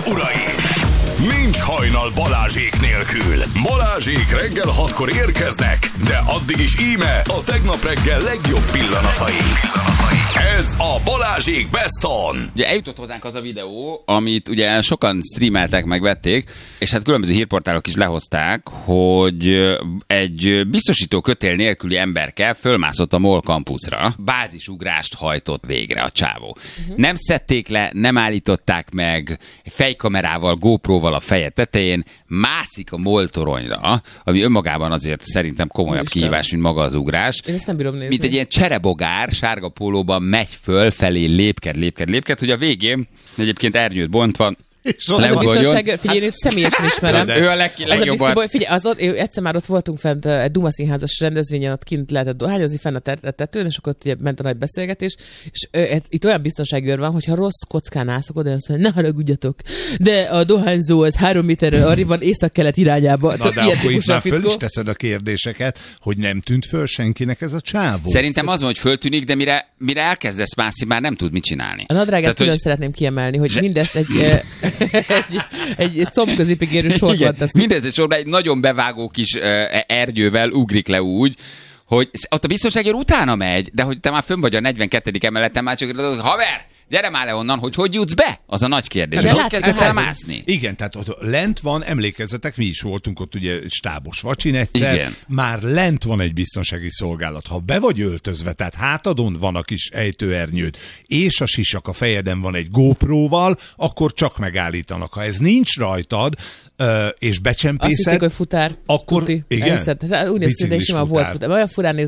és uraim! Nincs hajnal Balázsék nélkül. Balázsék reggel 6-kor érkeznek, de addig is íme a tegnap reggel legjobb pillanatai. Ez a Balázsék Best On. Ugye eljutott hozzánk az a videó, amit ugye sokan streameltek, megvették, és hát különböző hírportálok is lehozták, hogy egy biztosító kötél nélküli emberke fölmászott a MOL kampuszra. Bázisugrást hajtott végre a csávó. Nem szedték le, nem állították meg, fejkamerával, GoPro-val a feje tetején, mászik a MOL toronyra, ami önmagában azért szerintem komolyabb kihívás, mint maga az ugrás. Én ezt nem bírom nézni. Mint egy ilyen cserebogár, sárga pólóban megy fölfelé, lépked, hogy a végén egyébként ernyőt bontva, az a biztonság, figyelj, én személyesen ismerem. Ő a legjobb arc. Figyelj, egyszer már ott voltunk fent egy Duma színházas rendezvényen, ott kint lehetett dohányozni fenn a tetőn, és akkor ott ugye ment a nagy beszélgetés, és itt olyan biztonságőr van, hogyha rossz kockán állszok oda, azt mondja, ne haragudjatok, de a dohányzó az 3 méterre arrébb van észak-kelet irányába. Na, de akkor itt már föl is teszed a kérdéseket, hogy nem tűnt föl senkinek ez a csávó. Szerintem az van, hogy föltűnik, de mire elkezdesz mászni, már nem tud mit csinálni. A nadrágát külön szeretném kiemelni, hogy mindezt egy combközépig érő sorban tesz. Mindez egy sorban egy nagyon bevágó kis ernyővel ugrik le úgy, hogy ott a biztonságőr utána megy, de hogy te már fönn vagy a 42. emeleten, már csak haver, gyere már le onnan, hogy jutsz be? Az a nagy kérdés. Hogy kezdesz el mászni? Igen, tehát ott lent van, emlékezzetek, mi is voltunk ott ugye stábos vacsin egyszer, igen. Már lent van egy biztonsági szolgálat. Ha be vagy öltözve, tehát hátadon van a kis ejtőernyőd, és a sisak a fejeden van egy GoPro-val, akkor csak megállítanak. Ha ez nincs rajtad, és becsempészed, azt hitték, hogy futár. akkor tuti. igen. Úgy néz ki, de simán volt futár. Olyan furán néz